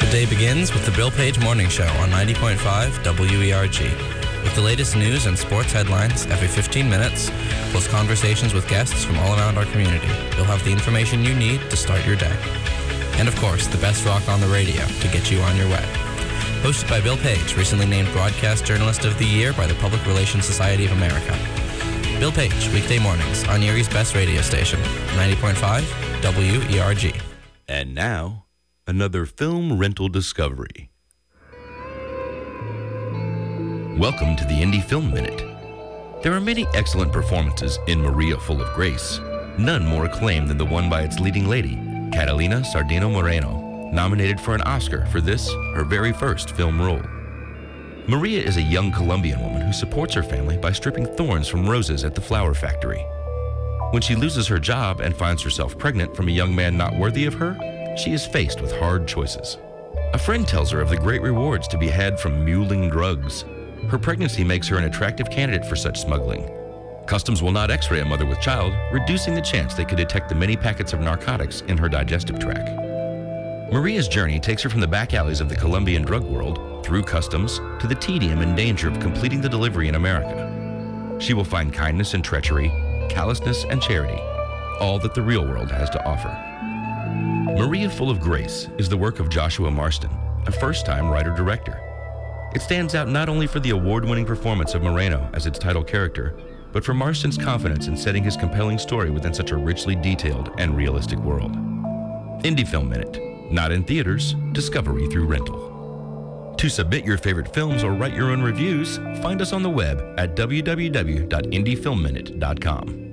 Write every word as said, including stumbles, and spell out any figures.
The day begins with the Bill Page Morning Show on ninety point five W E R G. With the latest news and sports headlines every fifteen minutes, plus conversations with guests from all around our community, you'll have the information you need to start your day. And of course, the best rock on the radio to get you on your way. Hosted by Bill Page, recently named Broadcast Journalist of the Year by the Public Relations Society of America. Bill Page, weekday mornings on Erie's best radio station, ninety point five W E R G. And now, another film rental discovery. Welcome to the Indie Film Minute. There are many excellent performances in Maria Full of Grace, none more acclaimed than the one by its leading lady, Catalina Sardino Moreno, nominated for an Oscar for this, her very first film role. Maria is a young Colombian woman who supports her family by stripping thorns from roses at the flower factory. When she loses her job and finds herself pregnant from a young man not worthy of her, she is faced with hard choices. A friend tells her of the great rewards to be had from muling drugs. Her pregnancy makes her an attractive candidate for such smuggling. Customs will not x-ray a mother with child, reducing the chance they could detect the many packets of narcotics in her digestive tract. Maria's journey takes her from the back alleys of the Colombian drug world, through customs, to the tedium and danger of completing the delivery in America. She will find kindness and treachery, callousness and charity, all that the real world has to offer. Maria Full of Grace is the work of Joshua Marston, a first-time writer-director. It stands out not only for the award-winning performance of Moreno as its title character, but for Marston's confidence in setting his compelling story within such a richly detailed and realistic world. Indie Film Minute. Not in theaters, discovery through rental. To submit your favorite films or write your own reviews, find us on the web at w w w dot indie film minute dot com.